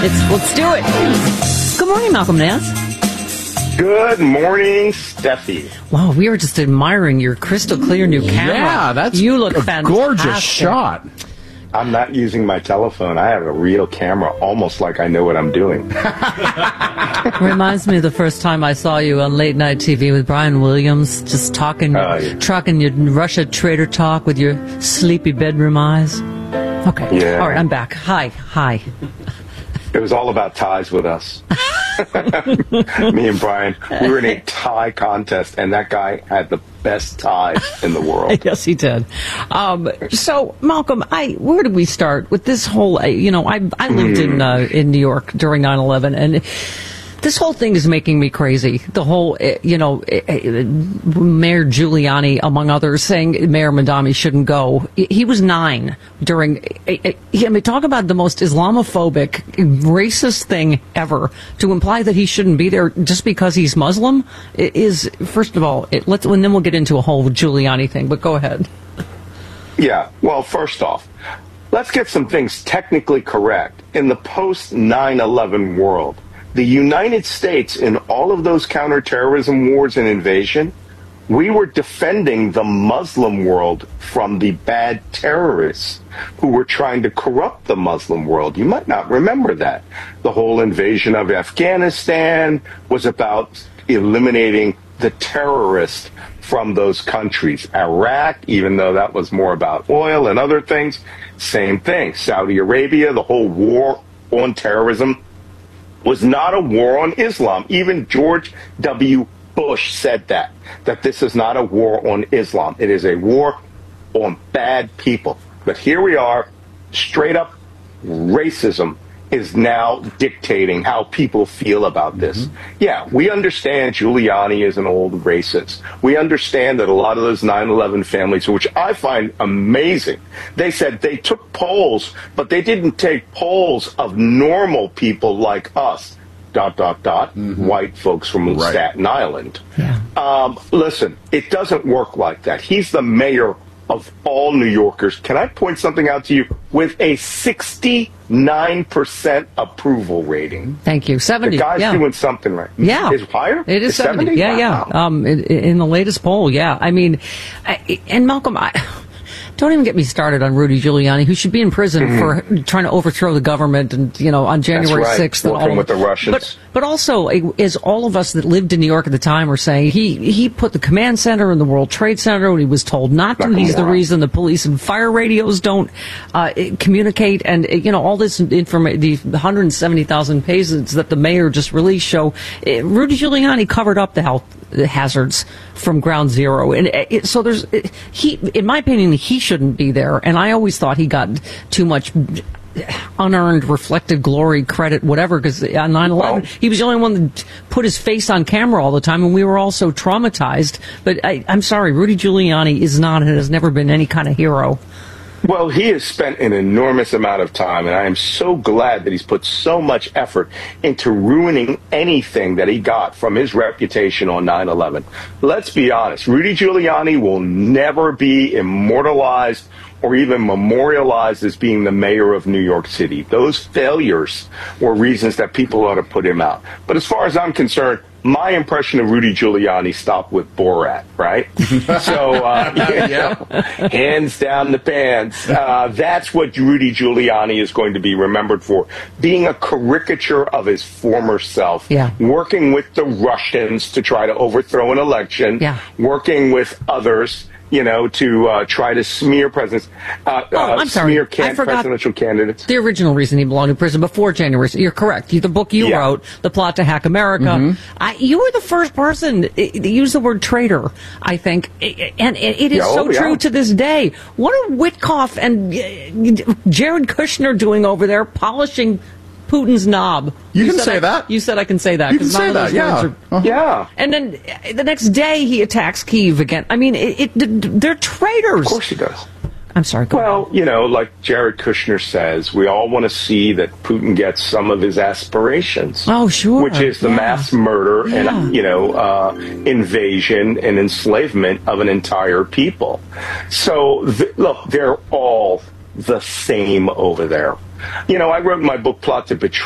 Let's do it. Good morning, Malcolm Nance. Good morning, Steffi. Wow, we were just admiring your crystal clear new camera. Yeah, that's you look a fantastic. gorgeous shot. I'm not using my telephone. I have a real camera, almost like I know what I'm doing. Reminds me of the first time I saw you on late night TV with Brian Williams, just talking your Russia trader talk with your sleepy bedroom eyes. Okay. Yeah. All right, I'm back. Hi. It was all about ties with us. Me and Brian, we were in a tie contest, and that guy had the best ties in the world. Yes, he did. So, Malcolm, where did we start with this whole? I lived in New York during 9/11, and this whole thing is making me crazy. The whole, Mayor Giuliani, among others, saying Mayor Mamdani shouldn't go. He was 9 during. Talk about the most Islamophobic, racist thing ever. To imply that he shouldn't be there just because he's Muslim is, first of all, and then we'll get into a whole Giuliani thing. But go ahead. Yeah. Well, first off, let's get some things technically correct. In the post 9/11 world, the United States, in all of those counterterrorism wars and invasion, we were defending the Muslim world from the bad terrorists who were trying to corrupt the Muslim world. You might not remember that. The whole invasion of Afghanistan was about eliminating the terrorists from those countries. Iraq, even though that was more about oil and other things, same thing. Saudi Arabia, the whole war on terrorism was not a war on Islam. Even George W. Bush said that this is not a war on Islam. It is a war on bad people. But here we are, straight up racism is now dictating how people feel about this. Mm-hmm. Yeah, we understand Giuliani is an old racist. We understand that a lot of those 9/11 families, which I find amazing, they said they took polls, but they didn't take polls of normal people like us, ... Mm-hmm. white folks from Staten Island. Yeah. Listen, it doesn't work like that. He's the mayor of all New Yorkers. Can I point something out to you? With a 69% approval rating. Thank you. 70. The guy's doing something right. Yeah. Is higher? It is 70. Yeah. Wow. In the latest poll, yeah. I mean, and Malcolm, don't even get me started on Rudy Giuliani, who should be in prison for trying to overthrow the government and, on January 6th. And working with the Russians. But also, as all of us that lived in New York at the time were saying, he put the command center in the World Trade Center when he was told not to. He's the reason the police and fire radios don't communicate. And, all this information, the 170,000 pages that the mayor just released show, Rudy Giuliani covered up the health hazards from ground zero. And so in my opinion, he shouldn't be there. And I always thought he got too much unearned reflected glory, credit, whatever, because on 9/11, he was the only one that put his face on camera all the time, and we were all so traumatized. But I'm sorry, Rudy Giuliani is not and has never been any kind of hero. Well, he has spent an enormous amount of time, and I am so glad that he's put so much effort into ruining anything that he got from his reputation on 9/11. Let's be honest, Rudy Giuliani will never be immortalized or even memorialized as being the mayor of New York City. Those failures were reasons that people ought to put him out. But as far as I'm concerned, my impression of Rudy Giuliani stopped with Borat, right? So, hands down the pants. That's what Rudy Giuliani is going to be remembered for. Being a caricature of his former self. Yeah. Working with the Russians to try to overthrow an election. Yeah. Working with others, to try to smear presidents. I'm sorry. Smear presidential candidates. The original reason he belonged in prison before January. You're correct. The book you wrote, The Plot to Hack America, you were the first person to use the word traitor, I think. And it is true to this day. What are Witkoff and Jared Kushner doing over there polishing Putin's knob? You can say that. You said I can say that. You can say that, yeah. Yeah. And then the next day he attacks Kyiv again. I mean, they're traitors. Of course he does. I'm sorry. Well, like Jared Kushner says, we all want to see that Putin gets some of his aspirations. Oh, sure. Which is the mass murder and, invasion and enslavement of an entire people. So, look, they're all the same over there. I wrote in my book, Plot to Betray